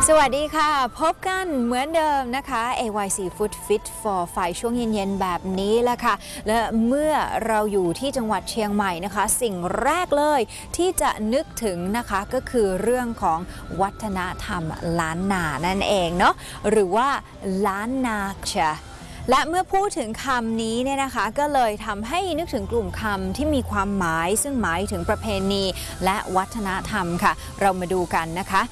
สวัสดีค่ะพบกันเหมือนเดิมนะคะ AYC Food Fit for ไฟช่วงเย็นๆแบบนี้แหละค่ะและเมื่อเราอยู่ที่จังหวัดเชียงใหม่นะคะสิ่งแรกเลยที่จะนึกถึงนะคะก็คือเรื่องของวัฒนธรรมล้านนานั่นเองเนาะหรือว่าล้านนาชะและเมื่อพูดถึงคำนี้เนี่ยนะคะก็เลยทำให้นึกถึงกลุ่มคำที่มีความหมายซึ่งหมายถึงประเพณีและวัฒนธรรมค่ะเรามาดูกันนะคะ